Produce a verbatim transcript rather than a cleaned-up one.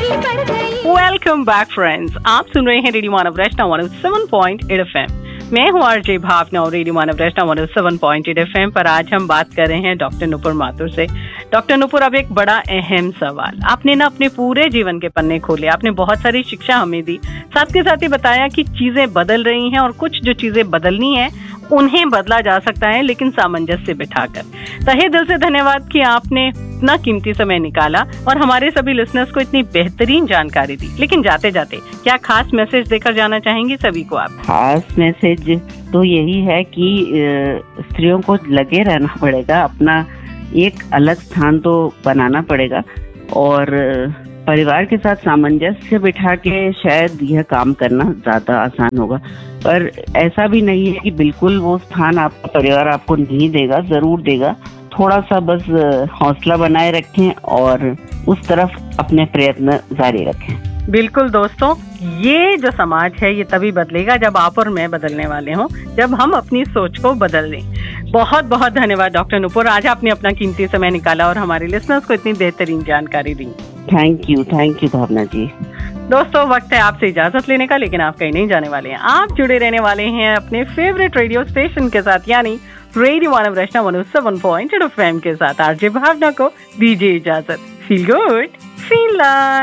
Welcome back friends, आप सुन रहे हैं रेडियो मानव रचना one O seven point eight F M. मैं हूँ आरजे भावना और रेडियो मानव रचना one O seven point eight F M पर आज हम बात कर रहे हैं डॉक्टर नुपुर माथुर से। डॉक्टर नुपुर, अब एक बड़ा अहम सवाल, आपने ना अपने पूरे जीवन के पन्ने खोले, आपने बहुत सारी शिक्षा हमें दी, साथ के साथ ही बताया कि चीजें बदल रही हैं और कुछ जो चीजें बदलनी है उन्हें बदला जा सकता है, लेकिन सामंजस्य बिठाकर। तहे दिल से धन्यवाद कि आपने इतना कीमती समय निकाला और हमारे सभी लिसनर्स को इतनी बेहतरीन जानकारी दी। लेकिन जाते जाते क्या खास मैसेज देकर जाना चाहेंगे सभी को आप? खास मैसेज तो यही है कि स्त्रियों को लगे रहना पड़ेगा, अपना एक अलग स्थान तो बनाना पड़ेगा और परिवार के साथ सामंजस्य बिठा के शायद यह काम करना ज्यादा आसान होगा। पर ऐसा भी नहीं है कि बिल्कुल वो स्थान आपका परिवार आपको नहीं देगा, जरूर देगा। थोड़ा सा बस हौसला बनाए रखें और उस तरफ अपने प्रयत्न जारी रखें। बिल्कुल दोस्तों, ये जो समाज है ये तभी बदलेगा जब आप और मैं बदलने वाले हों, जब हम अपनी सोच को बदल लें। बहुत बहुत धन्यवाद डॉक्टर नुपुर, आज आपने अपना कीमती समय निकाला और हमारे लिसनर्स को इतनी बेहतरीन जानकारी दी। थैंक यू, थैंक यू भावना जी। दोस्तों, वक्त है आपसे इजाजत लेने का, लेकिन आप कहीं नहीं जाने वाले हैं। आप जुड़े रहने वाले हैं अपने फेवरेट रेडियो स्टेशन के साथ, यानी रेडियो मानव रचना one O seven point eight F M के साथ। आरजे भावना को दीजिए इजाजत। Feel good, feel like.